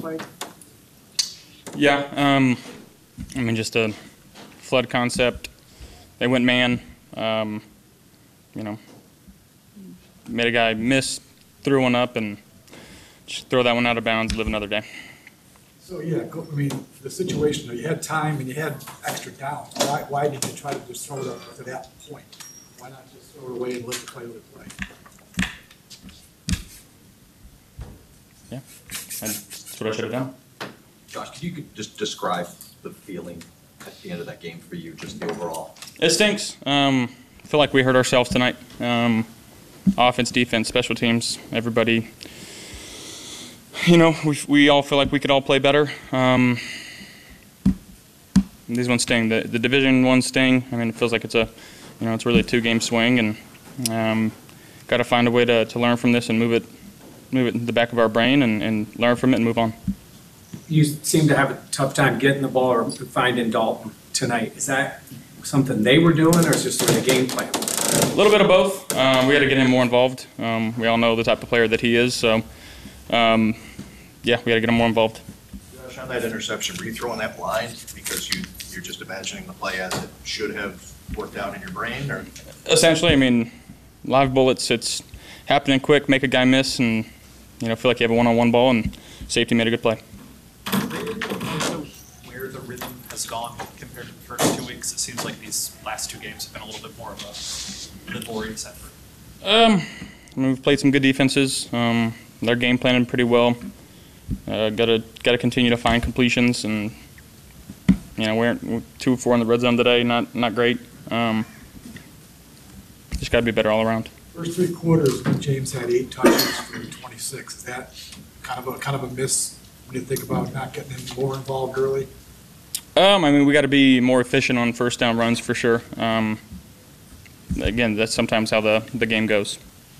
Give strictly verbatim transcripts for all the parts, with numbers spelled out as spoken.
played? Yeah, um, I mean, just a flood concept. They went man, um, you know, made a guy miss, threw one up, and just throw that one out of bounds and live another day. So, yeah, go- I mean, the situation, you had time and you had extra downs. Why, why did you try to just throw it up to that point? Why not just throw it away and let the play let it play? Yeah, and that's what I should have done. Josh, could you just describe the feeling at the end of that game for you, just the overall? It stinks. Um, I feel like we hurt ourselves tonight. Um, offense, defense, special teams, everybody. You know, we we all feel like we could all play better. Um, these ones sting. The the Division One sting. I mean, it feels like it's a, you know, it's really a two-game swing, and um, got to find a way to, to learn from this and move it, move it in the back of our brain and, and learn from it and move on. You seem to have a tough time getting the ball or finding Dalton tonight. Is that something they were doing, or is it just a game plan? A little bit of both. Um, we got to get him more involved. Um, we all know the type of player that he is, so um, yeah, we got to get him more involved. Josh, on that interception, were you throwing that blind because you, you're just imagining the play as it should have worked out in your brain? Or? Essentially, I mean, live bullets, it's happening quick, make a guy miss, and you know, feel like you have a one-on-one ball, and safety made a good play. Also, where the rhythm has gone compared to the first two weeks, it seems like these last two games have been a little bit more of a laborious effort. Um, I mean, we've played some good defenses. Um, they're game planning pretty well. Uh, gotta gotta continue to find completions, and you know, we're, we're two or four in the red zone today. Not not great. Um, just gotta be better all around. First three quarters, James had eight touches for twenty-six. Is that kind of a kind of a miss when you think about not getting him more involved early? Um, I mean, we got to be more efficient on first down runs for sure. Um, again, that's sometimes how the the game goes.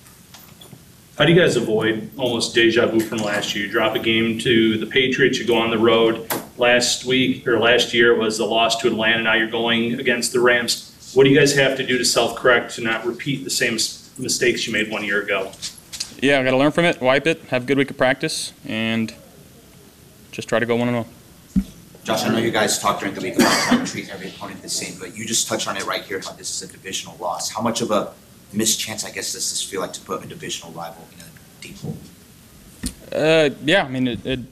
How do you guys avoid almost deja vu from last year? You drop a game to the Patriots, you go on the road. Last week or last year was the loss to Atlanta. Now you're going against the Rams. What do you guys have to do to self-correct to not repeat the same mistakes you made one year ago? Yeah, I got to learn from it, wipe it, have a good week of practice, and just try to go one and one. Josh, I know you guys talked during the week about trying to treat every opponent the same, but you just touched on it right here, how this is a divisional loss. How much of a missed chance, I guess, does this feel like to put a divisional rival in a deep hole? Uh, yeah, I mean, it it,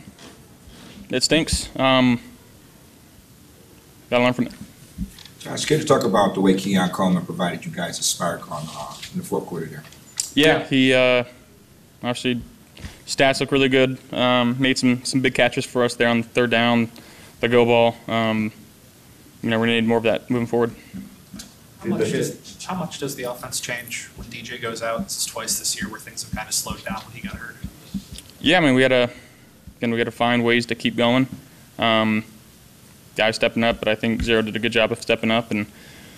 it stinks. Um, got to learn from it. Josh, can you talk about the way Keon Coleman provided you guys a spark on uh, in the fourth quarter there? Yeah, he uh, obviously stats look really good. Um, made some some big catches for us there on the third down, the go ball. Um, you know, we need more of that moving forward. How much, is, how much does the offense change when D J goes out? This is twice this year where things have kind of slowed down when he got hurt. Yeah, I mean, we got to again we got to find ways to keep going. Um, guys stepping up, but I think Zero did a good job of stepping up, and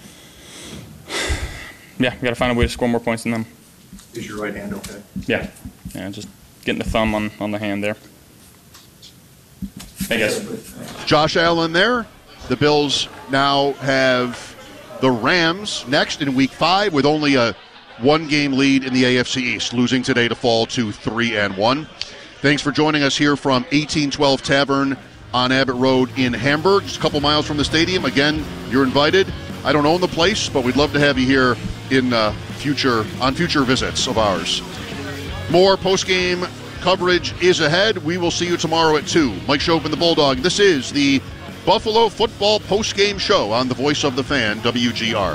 yeah, we got to find a way to score more points than them. Is your right hand okay? Yeah, yeah, just getting the thumb on on the hand there. I guess. Josh Allen there. The Bills now have the Rams next in week five with only a one-game lead in the A F C East, losing today to fall to three and one. Thanks for joining us here from eighteen twelve Tavern on Abbott Road in Hamburg, just a couple miles from the stadium. Again, you're invited. I don't own the place, but we'd love to have you here in uh, future on future visits of ours. More post-game coverage is ahead. We will see you tomorrow at two. Mike Schopp and the Bulldog. This is the Buffalo Football Post-Game Show on the Voice of the Fan, W G R.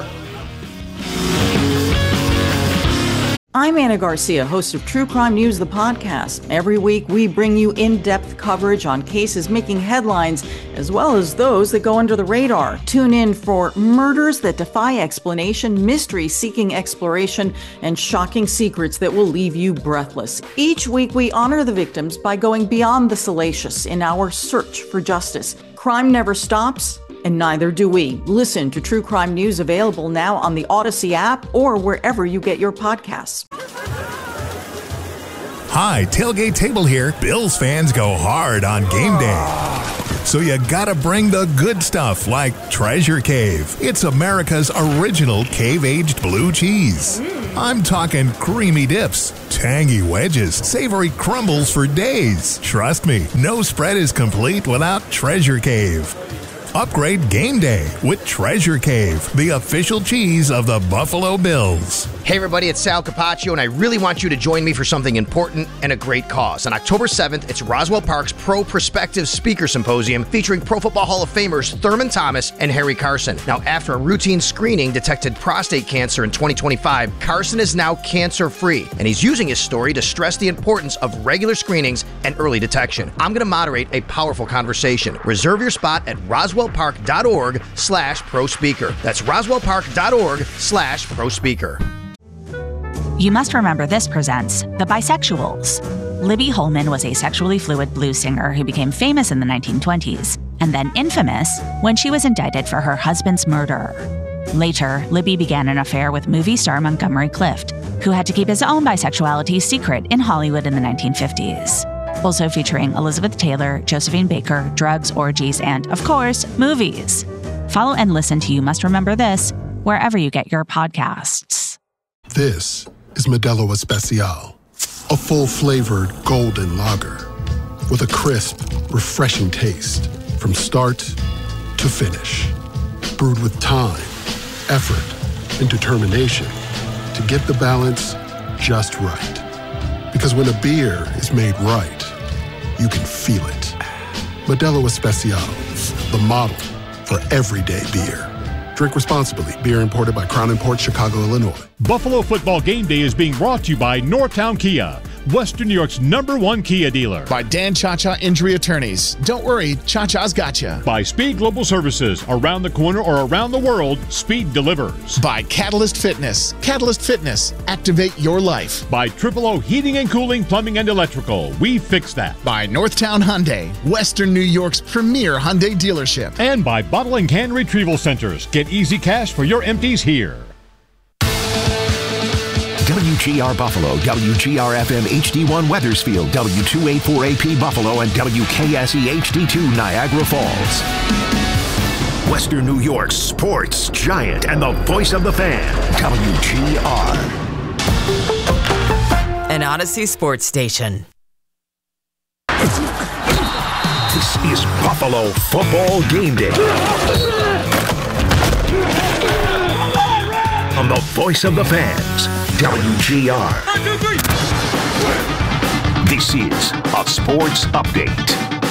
I'm Anna Garcia, host of True Crime News, the podcast. Every week, we bring you in-depth coverage on cases making headlines, as well as those that go under the radar. Tune in for murders that defy explanation, mystery seeking exploration, and shocking secrets that will leave you breathless. Each week, we honor the victims by going beyond the salacious in our search for justice. Crime never stops, and neither do we. Listen to True Crime News, available now on the Odyssey app or wherever you get your podcasts. Hi, Tailgate Table here. Bills fans go hard on game day. So you gotta bring the good stuff like Treasure Cave. It's America's original cave-aged blue cheese. I'm talking creamy dips, tangy wedges, savory crumbles for days. Trust me, no spread is complete without Treasure Cave. Upgrade game day with Treasure Cave, the official cheese of the Buffalo Bills. Hey everybody, it's Sal Capaccio, and I really want you to join me for something important and a great cause. On October seventh, it's Roswell Park's Pro Prospective Speaker Symposium featuring Pro Football Hall of Famers Thurman Thomas and Harry Carson. Now, after a routine screening detected prostate cancer in twenty twenty-five, Carson is now cancer-free, and he's using his story to stress the importance of regular screenings and early detection. I'm going to moderate a powerful conversation. Reserve your spot at roswellpark.org slash pro speaker. That's roswellpark.org slash pro speaker. You Must Remember This presents The Bisexuals. Libby Holman was a sexually fluid blues singer who became famous in the nineteen twenties, and then infamous when she was indicted for her husband's murder. Later, Libby began an affair with movie star Montgomery Clift, who had to keep his own bisexuality secret in Hollywood in the nineteen fifties. Also featuring Elizabeth Taylor, Josephine Baker, drugs, orgies, and, of course, movies. Follow and listen to You Must Remember This wherever you get your podcasts. This is Modelo Especial, a full-flavored golden lager with a crisp, refreshing taste from start to finish. Brewed with time, effort, and determination to get the balance just right. Because when a beer is made right, you can feel it. Modelo Especial, the model for everyday beer. Drink responsibly. Beer imported by Crown Imports, Chicago, Illinois. Buffalo Football Game Day is being brought to you by Northtown Kia, Western New York's number one Kia dealer. By Dan Cha-Cha Injury Attorneys. Don't worry, Cha-Cha's got you. By Speed Global Services. Around the corner or around the world, Speed delivers. By Catalyst Fitness. Catalyst Fitness. Activate your life. By Triple O Heating and Cooling, Plumbing and Electrical. We fix that. By Northtown Hyundai. Western New York's premier Hyundai dealership. And by Bottle and Can Retrieval Centers. Get easy cash for your empties here. W G R Buffalo, W G R F M H D one Weathersfield, W two eighty-four A P Buffalo, and W K S E H D two Niagara Falls. Western New York's sports giant and the voice of the fan, W G R. An Odyssey sports station. This is Buffalo Football Game Day. On the voice of the fans, W G R. This is a sports update.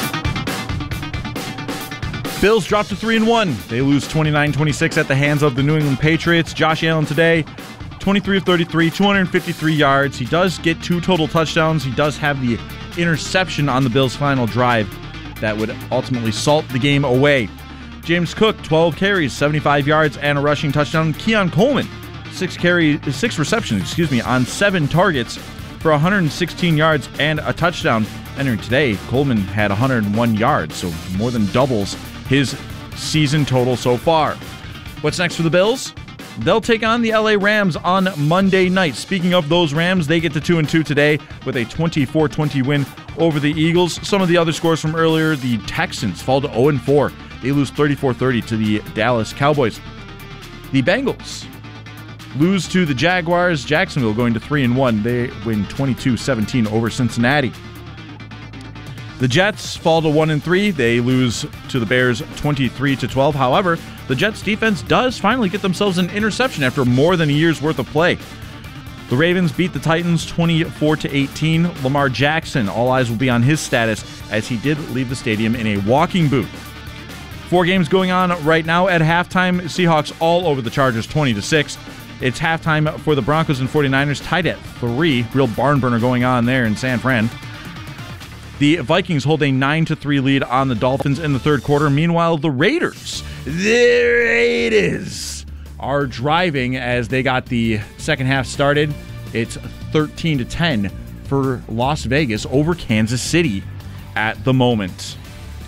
Bills dropped to three and one. They lose twenty-nine twenty-six at the hands of the New England Patriots. Josh Allen today, twenty-three of thirty-three, two hundred fifty-three yards. He does get two total touchdowns. He does have the interception on the Bills' final drive that would ultimately salt the game away. James Cook, twelve carries, seventy-five yards, and a rushing touchdown. Keon Coleman, six carry, six receptions, excuse me, on seven targets for one hundred sixteen yards and a touchdown. Entering today, Coleman had one hundred one yards, so more than doubles his season total so far. What's next for the Bills? They'll take on the L A Rams on Monday night. Speaking of those Rams, they get to two and two today with a twenty-four twenty win over the Eagles. Some of the other scores from earlier, the Texans fall to oh and four. They lose thirty-four thirty to the Dallas Cowboys. The Bengals lose to the Jaguars. Jacksonville going to three and one. They win twenty-two seventeen over Cincinnati. The Jets fall to one and three. They lose to the Bears twenty-three to twelve. However, the Jets defense does finally get themselves an interception after more than a year's worth of play. The Ravens beat the Titans twenty-four to eighteen. Lamar Jackson, all eyes will be on his status as he did leave the stadium in a walking boot. Four games going on right now at halftime. Seahawks all over the Chargers twenty to six. It's halftime for the Broncos and 49ers tied at three. Real barn burner going on there in San Fran. The Vikings hold a nine to three lead on the Dolphins in the third quarter. Meanwhile, the Raiders, the Raiders are driving as they got the second half started. It's thirteen to ten for Las Vegas over Kansas City at the moment.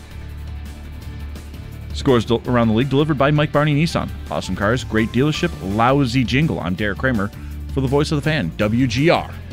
Scores del- around the league delivered by Mike Barney Nissan. Awesome cars, great dealership, lousy jingle. I'm Derek Kramer for the voice of the fan, W G R.